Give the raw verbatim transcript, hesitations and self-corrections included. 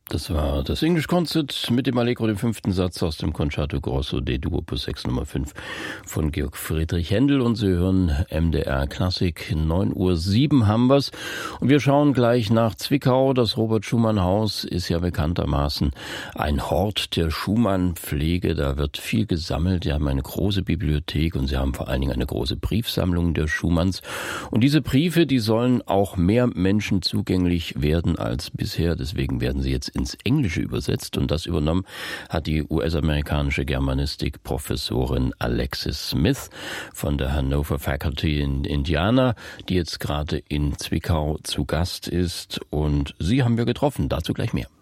Das war das English Concert mit dem Allegro, dem fünften Satz aus dem Concerto Grosso D-Dur Opus sechs Nummer fünf von Georg Friedrich Händel. Und Sie hören M D R Klassik, neun Uhr sieben haben wir's. Und wir schauen gleich nach Zwickau. Das Robert-Schumann-Haus ist ja bekanntermaßen ein Hort der Schumann-Pflege. Da wird viel gesammelt. Sie haben eine große Bibliothek und Sie haben vor allen Dingen eine große Briefsammlung der Schumanns. Und diese Briefe, die sollen auch mehr Menschen zugänglich werden als bisher. Deswegen werden sie jetzt ins Englische übersetzt, und das übernommen hat die U S-amerikanische Germanistik-Professorin Alexis Smith von der Hannover Faculty in Indiana, die jetzt gerade in Zwickau zu Gast ist, und sie haben wir getroffen. Dazu gleich mehr.